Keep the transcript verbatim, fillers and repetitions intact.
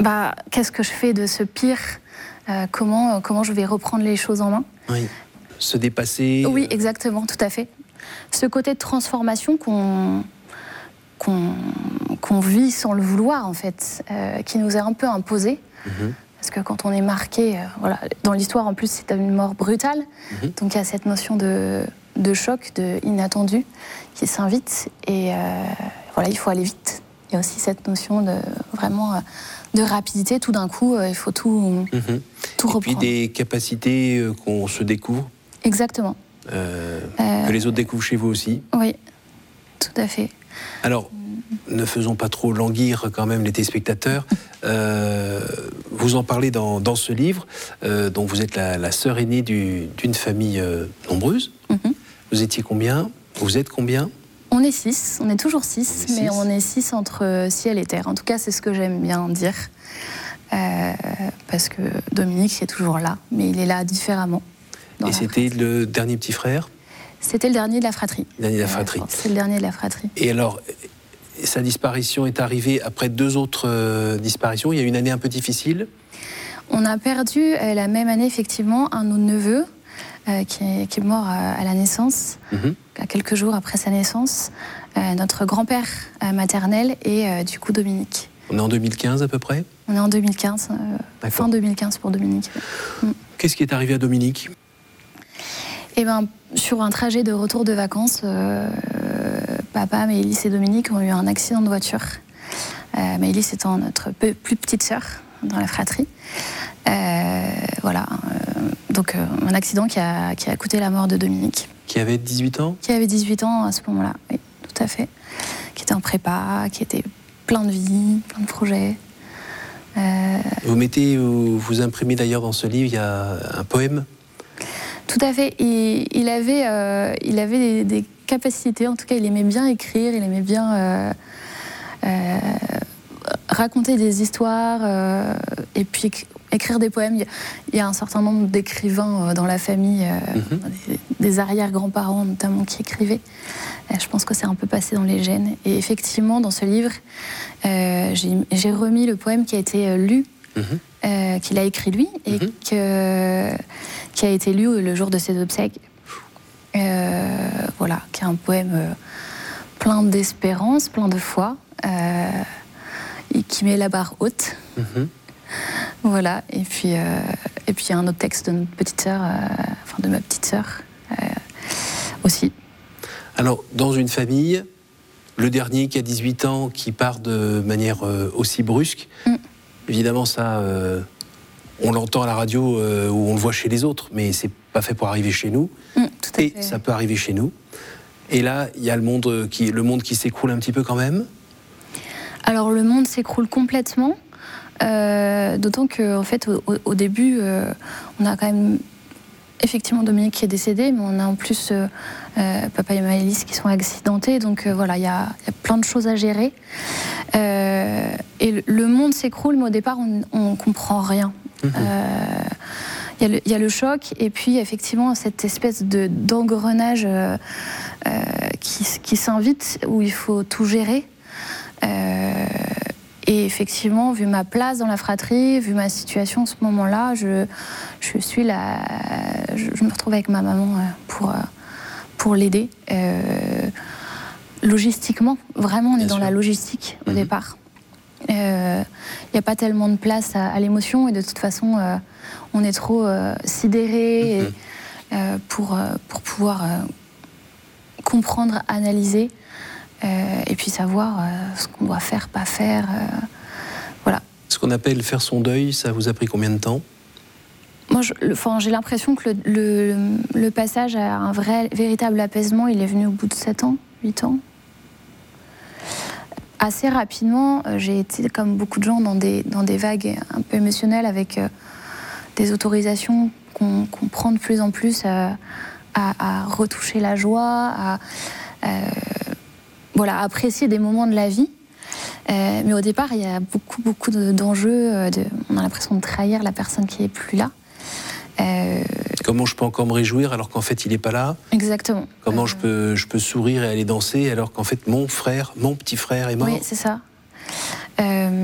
bah, qu'est-ce que je fais de ce pire, euh, comment, comment je vais reprendre les choses en main. Oui, se dépasser. Oui, exactement, tout à fait. Ce côté de transformation qu'on qu'on, qu'on vit sans le vouloir, en fait, euh, qui nous est un peu imposé. Mm-hmm. Parce que quand on est marqué, euh, voilà, dans l'histoire, en plus, c'est une mort brutale. Mm-hmm. Donc il y a cette notion de, de choc, de inattendu, qui s'invite. Et euh, voilà, il faut aller vite. Il y a aussi cette notion de vraiment... Euh, de rapidité, tout d'un coup, euh, il faut tout, mmh. tout reprendre. Et puis des capacités euh, qu'on se découvre. Exactement. Euh, euh, que les autres découvrent chez vous aussi. Oui, tout à fait. Alors, ne faisons pas trop languir quand même les téléspectateurs. Euh, vous en parlez dans, dans ce livre, euh, dont vous êtes la, la sœur aînée du, d'une famille euh, nombreuse. Mmh. Vous étiez combien? Vous êtes combien? On est six, on est toujours six, mais on est six entre ciel et terre. En tout cas, c'est ce que j'aime bien dire. Euh, parce que Dominique est toujours là, mais il est là différemment. Et c'était le dernier petit frère? C'était le dernier de la fratrie. Le dernier de la fratrie. Euh, c'est le dernier de la fratrie. Et alors, sa disparition est arrivée après deux autres euh, disparitions. Il y a une année un peu difficile. On a perdu euh, la même année, effectivement, un de nos neveux. Euh, qui, est, qui est mort à, à la naissance, mmh. à quelques jours après sa naissance, euh, notre grand-père euh, maternel et euh, du coup Dominique. On est en deux mille quinze à peu près? On est en deux mille quinze, euh, fin deux mille quinze pour Dominique. Mmh. Qu'est-ce qui est arrivé à Dominique? Eh ben, sur un trajet de retour de vacances, euh, papa, Maëlys et Dominique ont eu un accident de voiture. Euh, Maëlys étant notre peu, plus petite sœur dans la fratrie. Euh, voilà. Donc euh, un accident qui a, qui a coûté la mort de Dominique. Qui avait dix-huit ans? Qui avait dix-huit ans à ce moment-là, oui, tout à fait. Qui était en prépa, qui était plein de vie, plein de projets. Euh... Vous mettez, vous, vous imprimez d'ailleurs dans ce livre, il y a un poème? Tout à fait. Il, il avait, euh, il avait des, des capacités, en tout cas il aimait bien écrire, il aimait bien euh, euh, raconter des histoires euh, et puis écrire des poèmes. Il y a un certain nombre d'écrivains dans la famille, euh, mmh. des, des arrière-grands-parents notamment, qui écrivaient. Euh, je pense que c'est un peu passé dans les gènes. Et effectivement, dans ce livre, euh, j'ai, j'ai remis le poème qui a été lu, mmh. euh, qu'il a écrit lui, et mmh. que, qui a été lu le jour de ses obsèques. Euh, voilà, qui est un poème euh, plein d'espérance, plein de foi, euh, et qui met la barre haute. Mmh. Voilà, et puis, euh, et puis il y a un autre texte de notre petite sœur, euh, enfin de ma petite sœur euh, aussi. Alors, dans une famille, le dernier qui a dix-huit ans, qui part de manière euh, aussi brusque, mm. évidemment ça, euh, on l'entend à la radio euh, ou on le voit chez les autres, mais c'est pas fait pour arriver chez nous. Mm, tout à et fait. Ça peut arriver chez nous. Et là, il y a le monde qui, le monde qui s'écroule un petit peu quand même. Alors, le monde s'écroule complètement. Euh, d'autant qu'en fait, au, au début, euh, on a quand même effectivement Dominique qui est décédé, mais on a en plus euh, euh, papa et Maëlys qui sont accidentés. Donc euh, voilà, il y, y a plein de choses à gérer. Euh, et le, le monde s'écroule, mais au départ, on ne comprend rien. Il mmh. euh, y, y a le choc, et puis effectivement, cette espèce de, d'engrenage euh, euh, qui, qui s'invite, où il faut tout gérer. Euh, Et effectivement, vu ma place dans la fratrie, vu ma situation en ce moment-là, je, je suis là, je, je me retrouve avec ma maman pour, pour l'aider. Euh, logistiquement, vraiment, on est Bien dans sûr. La logistique au mmh. départ. Il euh, n'y a pas tellement de place à, à l'émotion, et de toute façon, euh, on est trop euh, sidéré mmh. euh, pour, pour pouvoir euh, comprendre, analyser. Euh, et puis savoir euh, ce qu'on doit faire, pas faire. Euh, voilà. Ce qu'on appelle faire son deuil, ça vous a pris combien de temps? Moi, je, le, j'ai l'impression que le, le, le passage à un vrai, véritable apaisement, il est venu au bout de sept ans, huit ans. Assez rapidement, j'ai été, comme beaucoup de gens, dans des, dans des vagues un peu émotionnelles, avec euh, des autorisations qu'on, qu'on prend de plus en plus à, à, à retoucher la joie, à... Euh, Voilà, apprécier des moments de la vie. Euh, mais au départ, il y a beaucoup, beaucoup de, d'enjeux. De, on a l'impression de trahir la personne qui n'est plus là. Euh... Comment je peux encore me réjouir alors qu'en fait, il n'est pas là? Exactement. Comment euh... je, peux, je peux sourire et aller danser alors qu'en fait, mon frère, mon petit frère est mort? Oui, c'est ça. Euh...